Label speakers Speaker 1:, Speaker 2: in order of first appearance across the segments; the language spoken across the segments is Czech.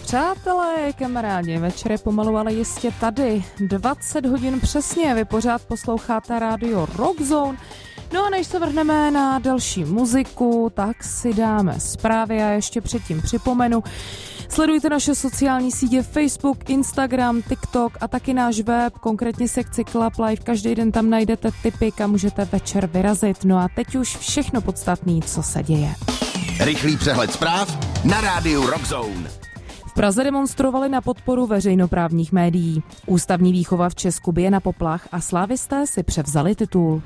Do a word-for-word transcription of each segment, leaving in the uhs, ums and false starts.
Speaker 1: Přátelé, kamarádi, večer je pomalu, ale jistě tady. dvacet hodin přesně, vy pořád posloucháte rádio Rockzone. No a než se vrhneme na další muziku, tak si dáme zprávy a ještě předtím připomenu. Sledujte naše sociální sítě Facebook, Instagram, TikTok a taky náš web, konkrétně sekci Club Live. Každý den tam najdete tipy, kam můžete večer vyrazit. No a teď už všechno podstatné, co se děje.
Speaker 2: Rychlý přehled zpráv na rádiu Rockzone.
Speaker 1: V Praze demonstrovali na podporu veřejnoprávních médií. Ústavní výchova v Česku bije na poplach a slávisté si převzali titul.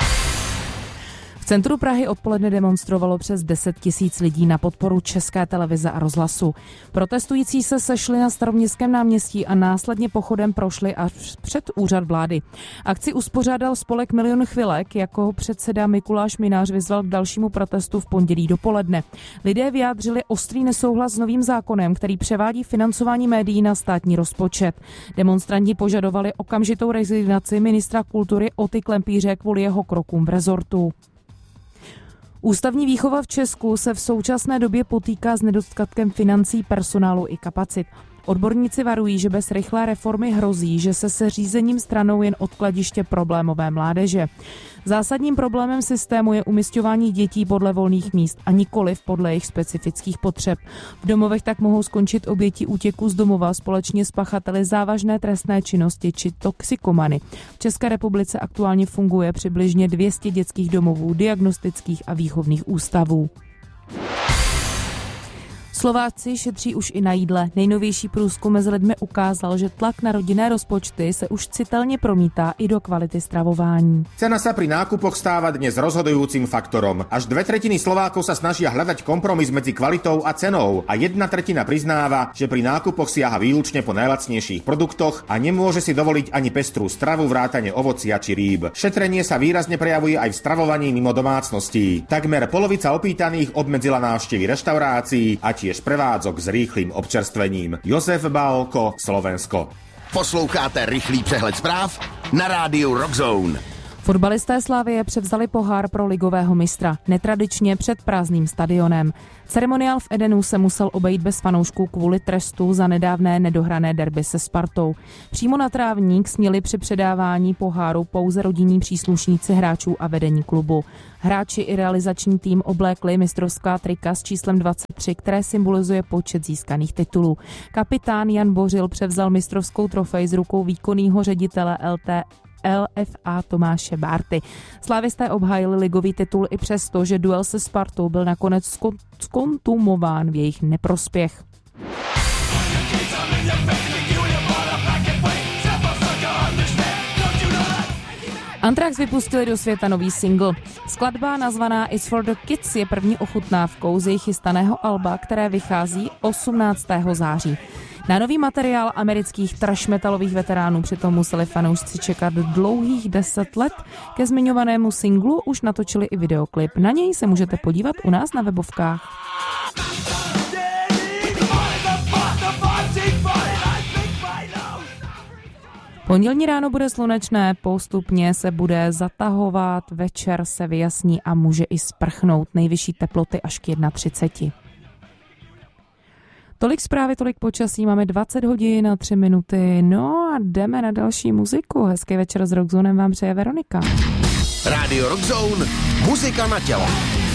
Speaker 1: V centru Prahy odpoledne demonstrovalo přes deset tisíc lidí na podporu České televize a rozhlasu. Protestující se sešli na Staroměstském náměstí a následně pochodem prošli až před úřad vlády. Akci uspořádal spolek Milion chvilek, jako předseda Mikuláš Minář vyzval k dalšímu protestu v pondělí dopoledne. Lidé vyjádřili ostrý nesouhlas s novým zákonem, který převádí financování médií na státní rozpočet. Demonstranti požadovali okamžitou rezignaci ministra kultury Oty Klempíře kvůli jeho krokům v rezortu. Ústavní výchova v Česku se v současné době potýká s nedostatkem financí, personálu i kapacit. Odborníci varují, že bez rychlé reformy hrozí, že se se řízením stranou jen odkladiště problémové mládeže. Zásadním problémem systému je umisťování dětí podle volných míst a nikoliv podle jejich specifických potřeb. V domovech tak mohou skončit oběti útěku z domova společně s pachateli závažné trestné činnosti či toxikomany. V České republice aktuálně funguje přibližně dvě stě dětských domovů, diagnostických a výchovných ústavů. Slováci šetří už i na jídle. Nejnovější průzkum mezi lidmi ukázal, že tlak na rodinné rozpočty se už citelně promítá i do kvality stravování.
Speaker 3: Cena sa pri nákupoch stáva dnes rozhodujúcim faktorom. Až dve tretiny Slovákov sa snažia hľadať kompromis medzi kvalitou a cenou a jedna tretina priznáva, že pri nákupoch siaha výlučne po najlacnejších produktoch a nemôže si dovoliť ani pestrú stravu vrátane ovocia či rýb. Šetrenie sa výrazne prejavuje aj v stravovaní mimo domácností. Takmer polovica opýtaných obmedzila návštevy reštaurácií a tiež prevádzok s rýchlým občerstvením. Jozef Bálko, Slovensko.
Speaker 2: Posloucháte rychlý přehled zpráv na rádiu Rockzone.
Speaker 1: Fotbalisté Slavie převzali pohár pro ligového mistra, netradičně před prázdným stadionem. Ceremoniál v Edenu se musel obejít bez fanoušků kvůli trestu za nedávné nedohrané derby se Spartou. Přímo na trávník směli při předávání poháru pouze rodinní příslušníci hráčů a vedení klubu. Hráči i realizační tým oblékli mistrovská trika s číslem dvacet tři, které symbolizuje počet získaných titulů. Kapitán Jan Bořil převzal mistrovskou trofej z rukou výkonného ředitele L T L F A Tomáše Bárty. Slávisté obhájili ligový titul i přesto, že duel se Spartou byl nakonec skontumován v jejich neprospěch. Anthrax vypustili do světa nový single. Skladba nazvaná It's for the Kids je první ochutnávkou z jejich chystaného alba, které vychází osmnáctého září. Na nový materiál amerických thrash metalových veteránů přitom museli fanoušci čekat dlouhých deset let. Ke zmiňovanému singlu už natočili i videoklip. Na něj se můžete podívat u nás na webovkách. Pondělní ráno bude slunečné, postupně se bude zatahovat, večer se vyjasní a může i sprchnout. Nejvyšší teploty až k třiceti jedné. Tolik zprávy, tolik počasí, máme dvacet hodin a tři minuty, no a jdeme na další muziku. Hezký večer s Rockzonem vám přeje Veronika.
Speaker 2: Rádio Rockzone, muzika na tělo.